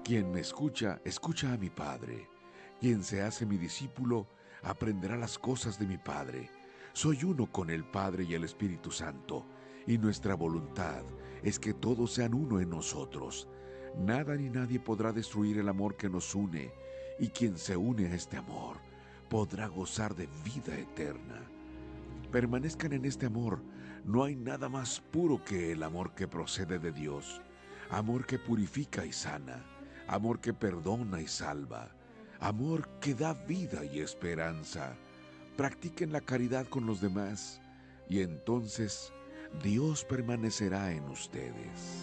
Quien me escucha, escucha a mi Padre. Quien se hace mi discípulo, aprenderá las cosas de mi Padre. Soy uno con el Padre y el Espíritu Santo, y nuestra voluntad es que todos sean uno en nosotros. Nada ni nadie podrá destruir el amor que nos une, y quien se une a este amor podrá gozar de vida eterna. Permanezcan en este amor. No hay nada más puro que el amor que procede de Dios. Amor que purifica y sana. Amor que perdona y salva. Amor que da vida y esperanza. Practiquen la caridad con los demás y entonces Dios permanecerá en ustedes.